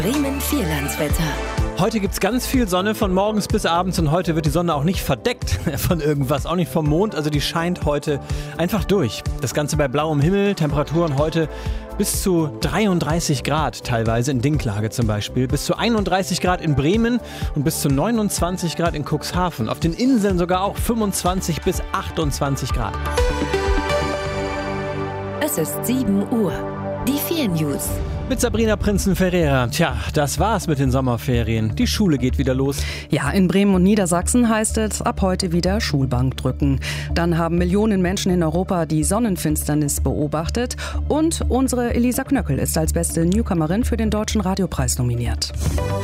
Bremen Vierlandswetter. Heute gibt es ganz viel Sonne von morgens bis abends und heute wird die Sonne auch nicht verdeckt von irgendwas, auch nicht vom Mond. Also die scheint heute einfach durch. Das Ganze bei blauem Himmel, Temperaturen heute bis zu 33 Grad teilweise in Dinklage zum Beispiel, bis zu 31 Grad in Bremen und bis zu 29 Grad in Cuxhaven. Auf den Inseln sogar auch 25 bis 28 Grad. Es ist 7 Uhr. Die 4 News. Mit Sabrina Prinzen-Ferreira. Tja, das war's mit den Sommerferien. Die Schule geht wieder los. Ja, in Bremen und Niedersachsen heißt es ab heute wieder Schulbank drücken. Dann haben Millionen Menschen in Europa die Sonnenfinsternis beobachtet. Und unsere Elisa Knöckel ist als beste Newcomerin für den Deutschen Radiopreis nominiert.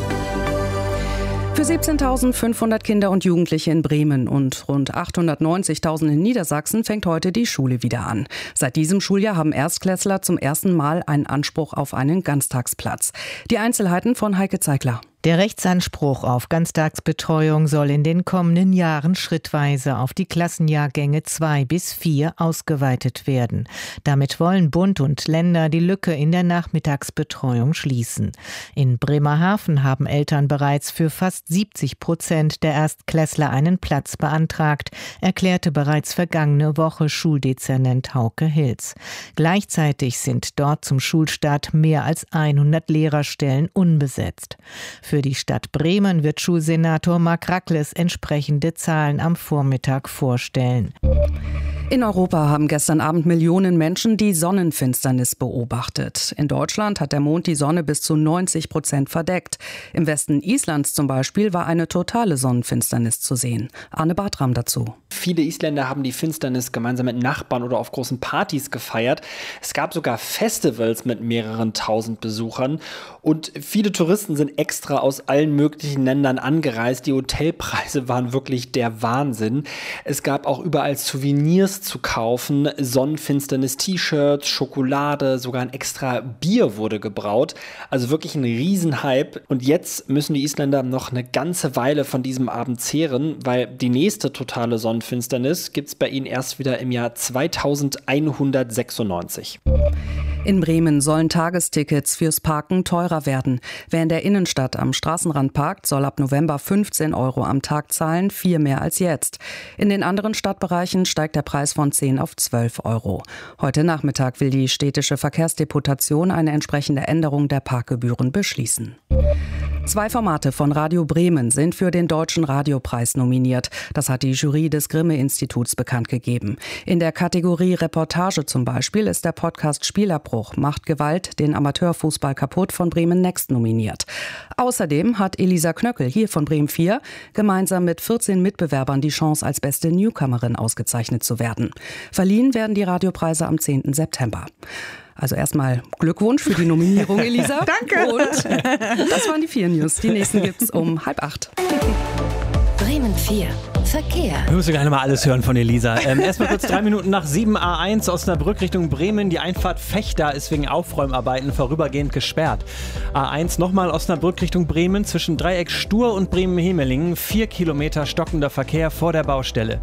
Für 17.500 Kinder und Jugendliche in Bremen und rund 890.000 in Niedersachsen fängt heute die Schule wieder an. Seit diesem Schuljahr haben Erstklässler zum ersten Mal einen Anspruch auf einen Ganztagsplatz. Die Einzelheiten von Heike Zeigler. Der Rechtsanspruch auf Ganztagsbetreuung soll in den kommenden Jahren schrittweise auf die Klassenjahrgänge 2 bis 4 ausgeweitet werden. Damit wollen Bund und Länder die Lücke in der Nachmittagsbetreuung schließen. In Bremerhaven haben Eltern bereits für fast 70% der Erstklässler einen Platz beantragt, erklärte bereits vergangene Woche Schuldezernent Hauke Hilz. Gleichzeitig sind dort zum Schulstart mehr als 100 Lehrerstellen unbesetzt. Für die Stadt Bremen wird Schulsenator Marc Rackles entsprechende Zahlen am Vormittag vorstellen. In Europa haben gestern Abend Millionen Menschen die Sonnenfinsternis beobachtet. In Deutschland hat der Mond die Sonne bis zu 90% verdeckt. Im Westen Islands zum Beispiel war eine totale Sonnenfinsternis zu sehen. Arne Bartram dazu. Viele Isländer haben die Finsternis gemeinsam mit Nachbarn oder auf großen Partys gefeiert. Es gab sogar Festivals mit mehreren tausend Besuchern. Und viele Touristen sind extra aus allen möglichen Ländern angereist. Die Hotelpreise waren wirklich der Wahnsinn. Es gab auch überall Souvenirs zu kaufen, Sonnenfinsternis-T-Shirts, Schokolade, sogar ein extra Bier wurde gebraut. Also wirklich ein Riesenhype. Und jetzt müssen die Isländer noch eine ganze Weile von diesem Abend zehren, weil die nächste totale Sonnenfinsternis gibt es bei ihnen erst wieder im Jahr 2196. In Bremen sollen Tagestickets fürs Parken teurer werden. Wer in der Innenstadt am Straßenrand parkt, soll ab November 15 € am Tag zahlen, 4 mehr als jetzt. In den anderen Stadtbereichen steigt der Preis von 10 auf 12 €. Heute Nachmittag will die städtische Verkehrsdeputation eine entsprechende Änderung der Parkgebühren beschließen. 2 Formate von Radio Bremen sind für den Deutschen Radiopreis nominiert. Das hat die Jury des Grimme-Instituts bekannt gegeben. In der Kategorie Reportage zum Beispiel ist der Podcast Spielabbruch macht Gewalt den Amateurfußball kaputt von Bremen Next nominiert. Außerdem hat Elisa Knöckel hier von Bremen 4 gemeinsam mit 14 Mitbewerbern die Chance, als beste Newcomerin ausgezeichnet zu werden. Verliehen werden die Radiopreise am 10. September. Also erstmal Glückwunsch für die Nominierung, Elisa. Danke. Und das waren die 4 News. Die nächsten gibt's um 7:30. Bremen 4. Verkehr. Wir müssen gleich nochmal alles hören von Elisa. Erstmal kurz 3 Minuten nach 7 A1 Osnabrück Richtung Bremen. Die Einfahrt Vechta ist wegen Aufräumarbeiten vorübergehend gesperrt. A1 nochmal Osnabrück Richtung Bremen zwischen Dreieck Stur und Bremen-Hemelingen. 4 Kilometer stockender Verkehr vor der Baustelle.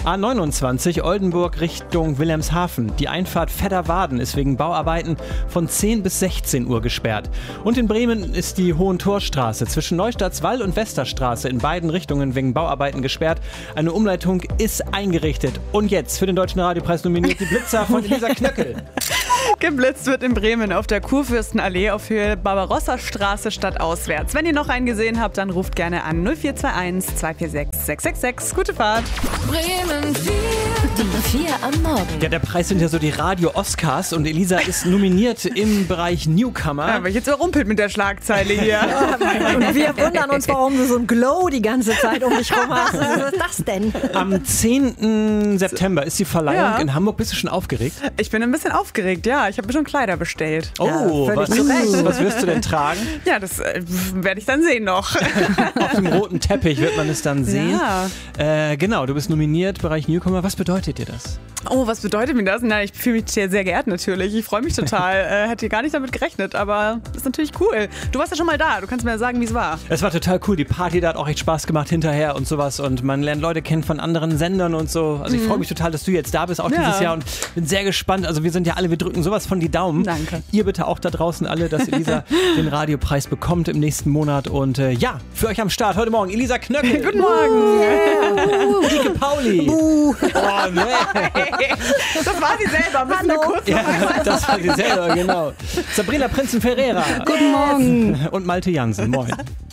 A29 Oldenburg Richtung Wilhelmshaven. Die Einfahrt Vedderwaden ist wegen Bauarbeiten von 10 bis 16 Uhr gesperrt. Und in Bremen ist die Hohentorstraße zwischen Neustadtswall und Westerstraße in beiden Richtungen wegen Bauarbeiten gesperrt. Eine Umleitung ist eingerichtet. Und jetzt für den Deutschen Radiopreis nominiert die Blitzer von Elisa Knöckel. Geblitzt wird in Bremen auf der Kurfürstenallee auf Höhe Barbarossa-Straße stadtauswärts. Wenn ihr noch einen gesehen habt, dann ruft gerne an 0421 246 666. Gute Fahrt. Bremen 4. Die 4 am Morgen. Ja, der Preis sind ja so die Radio-Oscars und Elisa ist nominiert im Bereich Newcomer. Ja, aber ich jetzt überrumpelt mit der Schlagzeile hier. Und wir wundern uns, warum du so ein Glow die ganze Zeit um dich rum hast. Was ist das denn? Am 10. September ist die Verleihung in Hamburg. Bist du schon aufgeregt? Ich bin ein bisschen aufgeregt, ja. Ich habe mir schon Kleider bestellt. Oh, völlig was wirst du denn tragen? Ja, das werde ich dann sehen noch. Auf dem roten Teppich wird man es dann sehen. Ja. Genau, du bist nominiert, Bereich Newcomer. Was bedeutet dir das? Oh, was bedeutet mir das? Na, ich fühle mich sehr, sehr geehrt natürlich. Ich freue mich total. Hätte gar nicht damit gerechnet, aber das ist natürlich cool. Du warst ja schon mal da. Du kannst mir ja sagen, wie es war. Es war total cool. Die Party, da hat auch echt Spaß gemacht hinterher und sowas. Und man lernt Leute kennen von anderen Sendern und so. Also ich freue mich total, dass du jetzt da bist, auch dieses Jahr. Und bin sehr gespannt. Also wir sind ja alle, wir drücken sowas von die Daumen. Danke. Ihr bitte auch da draußen alle, dass Elisa den Radiopreis bekommt im nächsten Monat. Und für euch am Start heute Morgen Elisa Knöckel. Guten Morgen. Yeah. Dike Pauli. Oh, nee. Das war sie selber. Hallo. Ja, das war sie selber, genau. Sabrina Prinzen-Ferreira. Guten Morgen. Und Malte Jansen. Moin.